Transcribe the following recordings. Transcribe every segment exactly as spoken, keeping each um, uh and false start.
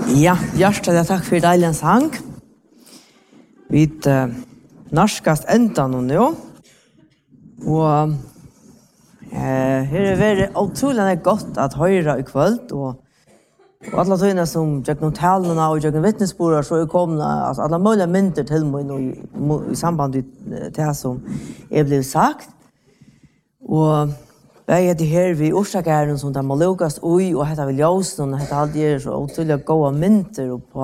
Ja, hjertelig takk for deilig sang. Vi uh, norskast enda nå nå. Og uh, her er det utrolig godt at høre i kveld. Og, og alle tøyene som gjør noen talene og gjør noen vittnesbord, så er kommet altså, alle mulige mynter til meg i, i samband med det som er blevet sagt. Og jeg er det her vi orsakeren som de må lukkes ui, og dette vil ljøsen, og dette alltid er så utrolig gode mynter på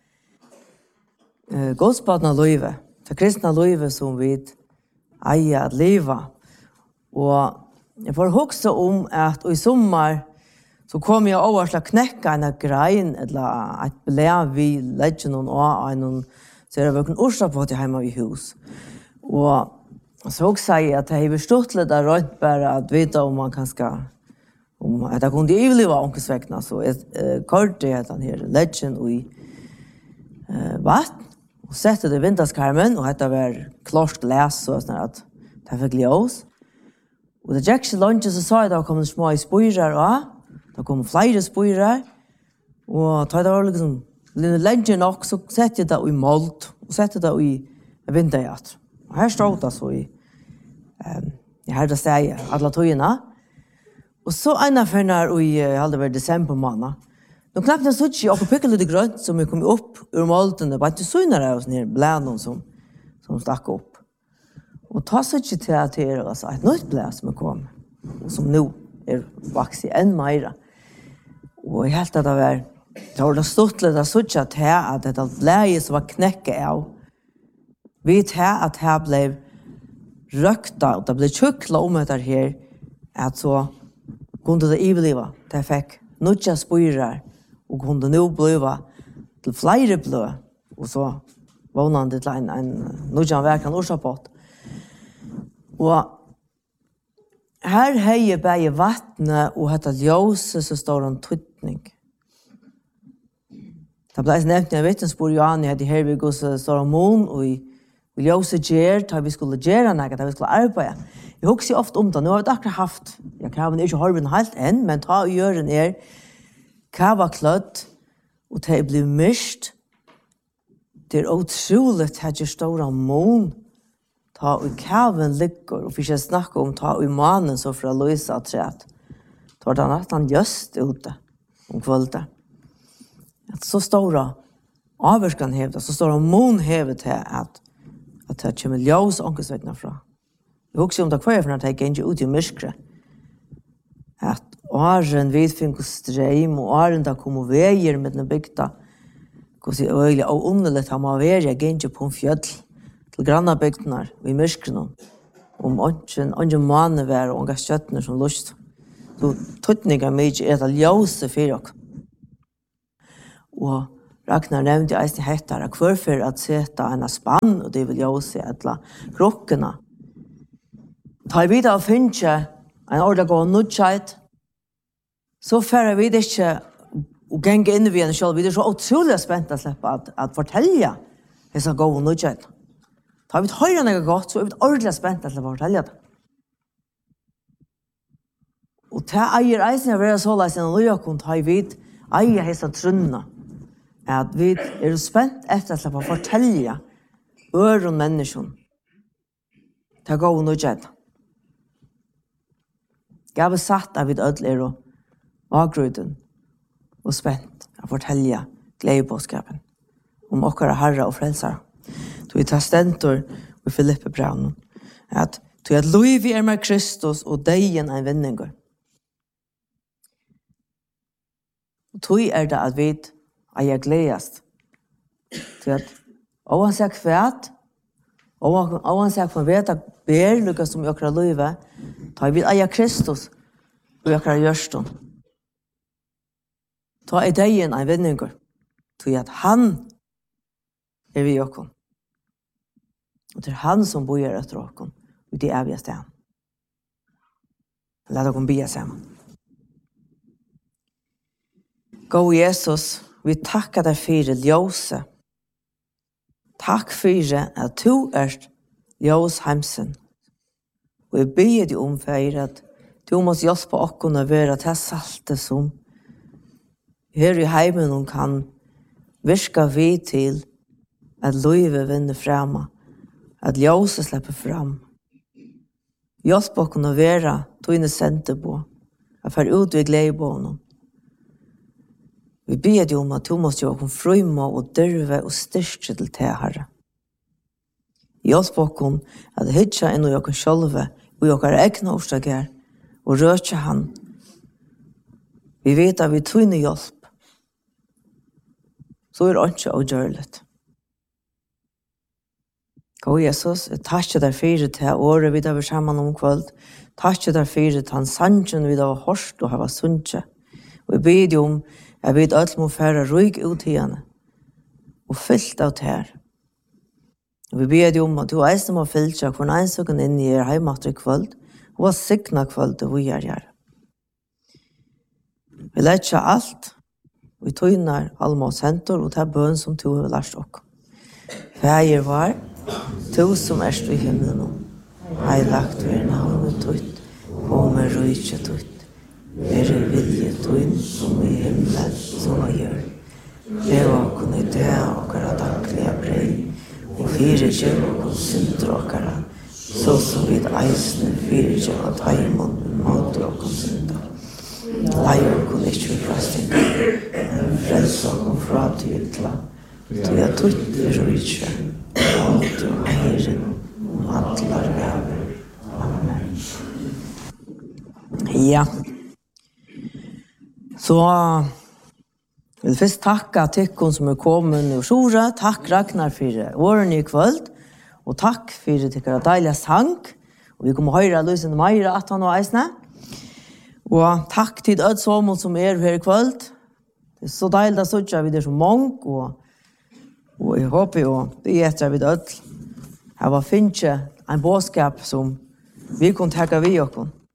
uh, godspadene løyve, det kristne løyve som vi eier at leve. Og jeg får huske om at i sommer så kom jeg over til å knekke en grein, eller et blev vi legger noen av en, så er det vært en orsak på at jeg hjemme i hus. Og så också jag att det är förstått lite rätt bara att veta om man kan ska om att det kunde ju vara onkelsväckna så ett kort det han här legend och i eh vatten och sätter det vinterskarmen och det var klart glas så att att det fick ljus. Och det Jackson lunches så sa det kommer små spoiler och det kommer flera spoiler och tar det var liksom legend också sätter det i malt och sätter det i vinterjakt. Och här står det så i Um, jeg har det steget, alle togene. Og så en av henne i uh, december måned. Nå knappt jeg så ikke, og pikket litt grønt som jeg kom opp ur måltene, bare ikke søgnere av sånne blænen som, som stakk opp. Og ta så ikke til at det er altså, et nytt blæ som er kom, som nå er vokset enn mer. Og jeg helt at det var, det var det stått litt av så ikke til at dette blæet som var knekket av, vi til at det ble røkta, og det ble tjukkla om etter her, at så kunde det iveliva. Det fikk nødja spyrer, og kunde nå bliva til flere blø, og så vånande til en, en nødja verkan orsapott. Og her heier begge vattnet, og hetta ljøse så står en tøytning. Det ble nevnt i en vittnesbord, Johan, i her vi går så står en mån, og i Vi ljøse gjør, da vi skulle gjøre noe, da vi skulle arbeide. Jeg husker ofte om det. Nå har vi akkurat haft, jeg kan ikke holde den helt enn, men ta og gjøre den er, hva var klødd, og det blir mist. Det er utrolig at jeg står av mån, ta og kæven ligger, og for ikke snakke om ta og mannen så fra Louisa træt. Da var det nesten just ute om kvöldet. Så står det, avverskan hevet, så står det mån hevet til at at det kommer ljøs ångestvekkene fra. Jeg husker om det kvar for at jeg gikk ut i myskre. At åren vidfink og streim, og åren da kom og veier med den bygda. Hvordan jeg øyelig og underligt har man vært, jeg gikk på en fjøll til grannabygdene og i myskre. Om ånden måned var og ånga skjøttene som lust. Så tøtninger mye er det ljøse for dere. Og Ragnar nevnte jeg eisen hettar at hvorfor at seta en spann, og det vil jeg også se etla krokkene. Ta i videre og finne en ordet gå nødtjeit, så fører vi det ikke å genge inn i en selv. Vi er så utrolig spent å slippe at, at fortelle disse gå nødtjeit. Ta vi høyre noe godt, så er vi ordentlig spent å slippe å fortelle det. Og ta eier eisen jeg vil så leise en løyakon, ta i vid eier disse trunna. At vi er spent efter at slippe å fortelle øren mennesken til å gå og nødgjøre. Jeg har sagt at vi ødel er avgrøyden og spent å fortelle gledebådskapen om okkara herre og frelsere. Så vi tar stentor i Filippe Braunen at du er lov er med Kristus og degen en vinninger. Og tog er det at vi at jeg gledest til at oansett kvært, oansett for å vite ber lykkes som i okra livet, ta vi at jeg Kristus og okra gjørsten. Ta i degen en vinninger til at han er vi okkom. Og til han som bor etter okkom, og det er vi sted. La dere be sammen. Gå Jesus, vi takkar deg for ljøse. Takk for at du er ljøs heimsen. Og jeg ber deg om for at du måtte hjelpe oss å være til salte som her i heimen kan virka vi til at livet vinner fremme, at ljóset slipper fram. Hjelp oss å være tøyne sendte på, at fær ut ved gledebånen. Vi ber deg om at du måtte gjøre oss fremme og dyrve og styrke til te, Herre. Hjelp oss at hitja inn i oss sjølve og i oss egne årsaker og røtje han. Vi vet at vi tøyne hjelp. Så er det ikke avgjørligt. Gå Jesus, jeg takker deg fire til året vi har vært sammen om kveld. Takker deg fire til han sannsjen vi har hørt og har sunnet. Og jeg ber deg om jeg vet alt må fære røyk ut i henne og fyllt av ter. Og vi ber deg om at du eisen må fyllt seg for en søkken inn i er heimat i kveld og har signet kveld til vi er gjør. Vi lærer alt. Vi tøyner alle oss henter og tar bøn som du har lært oss. Fæger var, du som erst i himmelen, heilagt ved navnet tøyt, og med røyke tøyt. Være vilje tøyt som i himmelen som vi gjør. Lev og kunne det og kjøre daglige brei, og fire kjøl og synder og kjøre, så som vi eisende fire kjøl og taimon måte og synder. Leier kunne ikke vi frasting, men frelse og fra til ytla, til jeg tøyt i røyke, og til heiren og atler vever. Amen. Ja. Så jeg vil først takke tikkene som er kommet og sjore. Takk Ragnar for årene i kveld, og takk for tikkere deilige sang. Og vi kommer høre Lysen Meira at han og eisene. Og takk til Ød Somon som er her i kveld. Det er så deilig at så vi det så mange, og, og jeg håper jo det er etter vi Ød. Jeg var finnet en båtskap som vi kunne takke vi oss.